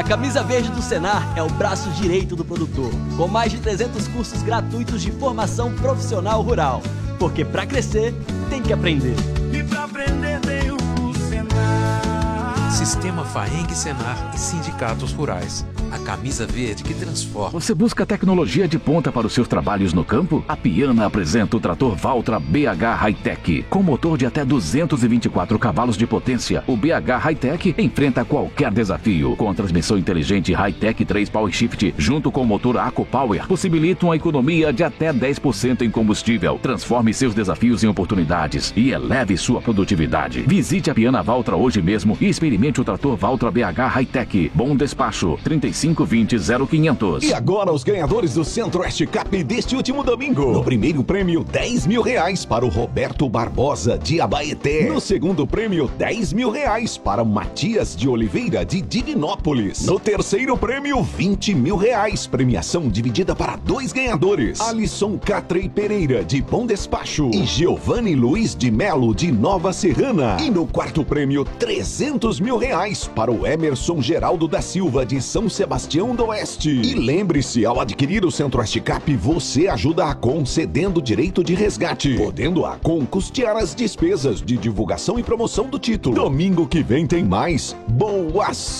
Camisa Verde do Senar é o braço direito do produtor, com mais de 300 cursos gratuitos de formação profissional rural. Porque para crescer, tem que aprender. E para aprender tem o Senar. Sistema Faeng Senar e sindicatos rurais. A camisa verde que transforma. Você busca tecnologia de ponta para os seus trabalhos no campo? A Piana apresenta o trator Valtra BH Hightech. Com motor de até 224 cavalos de potência, o BH Hightech enfrenta qualquer desafio. Com a transmissão inteligente Hightech 3 Power Shift, junto com o motor AcoPower, possibilita uma economia de até 10% em combustível. Transforme seus desafios em oportunidades e eleve sua produtividade. Visite a Piana Valtra hoje mesmo e experimente o trator Valtra BH Hightech. Bom despacho, 3520-0500. E agora os ganhadores do Centro-Oeste Cup deste último domingo. No primeiro prêmio, R$10 mil para o Roberto Barbosa, de Abaeté. No segundo prêmio, R$10 mil para o Matias de Oliveira, de Divinópolis. No terceiro prêmio, R$20 mil. Premiação dividida para 2 ganhadores. Alisson Catrei Pereira, de Bom Despacho. E Giovanni Luiz de Melo, de Nova Serrana. E no quarto prêmio, R$300 mil para o Emerson Geraldo da Silva, de São Sebastião do Oeste. E lembre-se, ao adquirir o Centro-Oeste Cap, você ajuda a Acon cedendo direito de resgate, podendo a Acon custear as despesas de divulgação e promoção do título. Domingo que vem tem mais. Boas